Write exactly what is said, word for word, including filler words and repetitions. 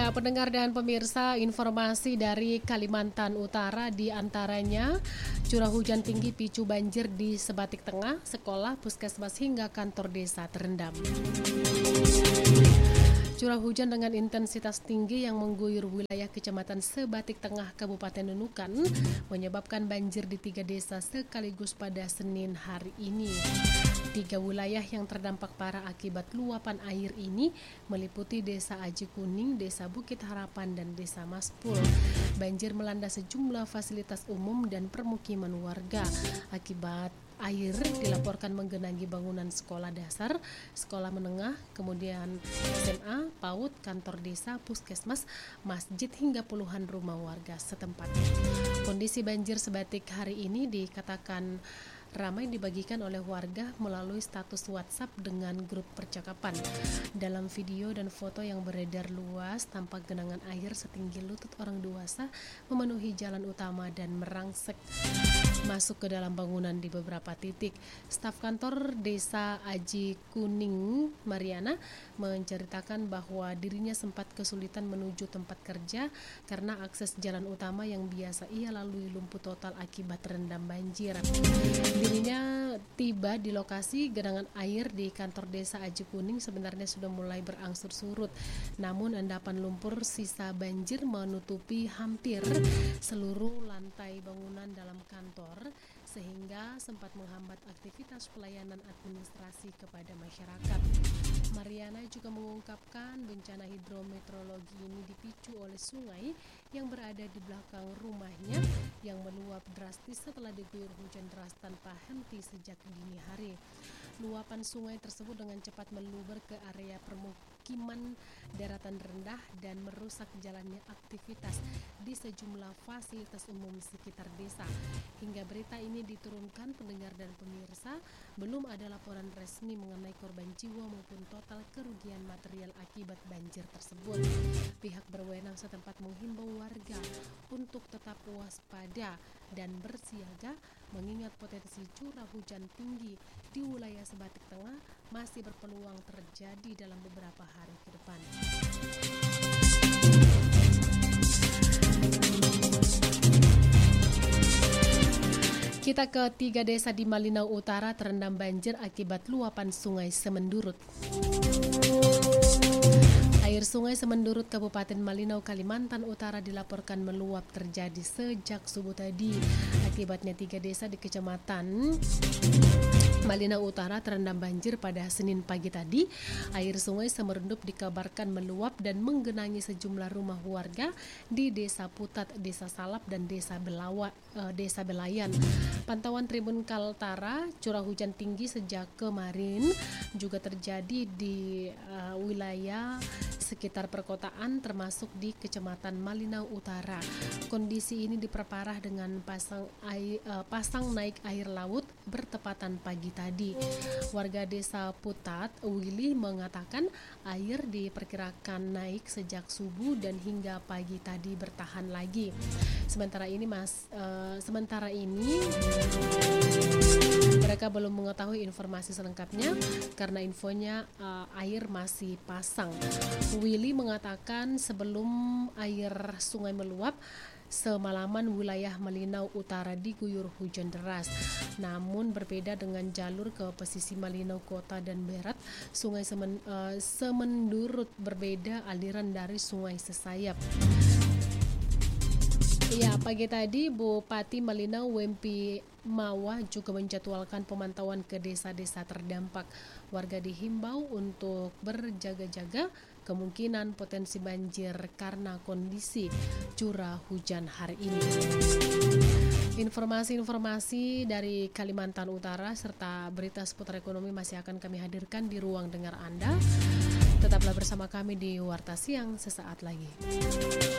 Ya, pendengar dan pemirsa, informasi dari Kalimantan Utara di antaranya curah hujan tinggi picu banjir di Sebatik Tengah, sekolah, puskesmas hingga kantor desa terendam. Curah hujan dengan intensitas tinggi yang mengguyur wilayah Kecamatan Sebatik Tengah, Kabupaten Nunukan, menyebabkan banjir di tiga desa sekaligus pada Senin hari ini. Tiga wilayah yang terdampak parah akibat luapan air ini meliputi Desa Aji Kuning, Desa Bukit Harapan, dan Desa Maspul. Banjir melanda sejumlah fasilitas umum dan permukiman warga. Akibat air dilaporkan menggenangi bangunan sekolah dasar, sekolah menengah, kemudian S M A, PAUD, kantor desa, puskesmas, masjid hingga puluhan rumah warga setempat. Kondisi banjir Sebatik hari ini dikatakan ramai dibagikan oleh warga melalui status WhatsApp dengan grup percakapan. Dalam video dan foto yang beredar luas, tampak genangan air setinggi lutut orang dewasa memenuhi jalan utama dan merangsek masuk ke dalam bangunan di beberapa titik. Staf kantor Desa Aji Kuning, Mariana, menceritakan bahwa dirinya sempat kesulitan menuju tempat kerja karena akses jalan utama yang biasa ia lalui lumpuh total akibat terendam banjir. Dirinya tiba di lokasi genangan air di kantor Desa Aji Kuning sebenarnya sudah mulai berangsur surut, namun endapan lumpur sisa banjir menutupi hampir seluruh lantai bangunan dalam kantor sehingga sempat menghambat aktivitas pelayanan administrasi kepada masyarakat. Mariana juga mengungkapkan bencana hidrometeorologi ini dipicu oleh sungai yang berada di belakang rumahnya yang meluap drastis setelah diguyur hujan deras tanpa henti sejak dini hari. Luapan sungai tersebut dengan cepat meluber ke area permukiman daratan rendah dan merusak jalannya aktivitas di sejumlah fasilitas umum sekitar desa. Hingga berita ini diturunkan, pendengar dan pemirsa, belum ada laporan resmi mengenai korban jiwa maupun total kerugian material akibat banjir tersebut. Pihak berwenang setempat menghimbau warga untuk tetap waspada dan bersiaga mengingat potensi curah hujan tinggi di wilayah Sebatik Tengah masih berpeluang terjadi dalam beberapa hari ke depan. Kita ke tiga desa di Malinau Utara terendam banjir akibat luapan sungai Semendurut. Air sungai Semendurut Kabupaten Malinau, Kalimantan Utara dilaporkan meluap terjadi sejak subuh tadi. Akibatnya tiga desa di Kecamatan Malinau Utara terendam banjir pada Senin pagi tadi. Air sungai Semendurut dikabarkan meluap dan menggenangi sejumlah rumah warga di Desa Putat, Desa Salap, dan Desa Belawa, eh, Desa Belayan. Pantauan Tribun Kaltara, curah hujan tinggi sejak kemarin juga terjadi di uh, wilayah sekitar perkotaan termasuk di Kecamatan Malinau Utara. Kondisi ini diperparah dengan pasang air, uh, pasang naik air laut bertepatan pagi tadi. Warga Desa Putat, Willy, mengatakan air diperkirakan naik sejak subuh dan hingga pagi tadi bertahan lagi. Sementara ini mas uh, sementara ini mereka belum mengetahui informasi selengkapnya karena infonya uh, air masih pasang. Willy mengatakan sebelum air sungai meluap, semalaman wilayah Malinau Utara diguyur hujan deras. Namun berbeda dengan jalur ke pesisir Malinau Kota dan Berat, sungai Semen, uh, Semendurut berbeda aliran dari sungai Sesayap. Ya, pagi tadi Bupati Malinau Wempi Mawa juga menjadwalkan pemantauan ke desa-desa terdampak. Warga dihimbau untuk berjaga-jaga kemungkinan potensi banjir karena kondisi curah hujan hari ini. Informasi-informasi dari Kalimantan Utara serta berita seputar ekonomi masih akan kami hadirkan di ruang dengar Anda. Tetaplah bersama kami di Warta Siang sesaat lagi.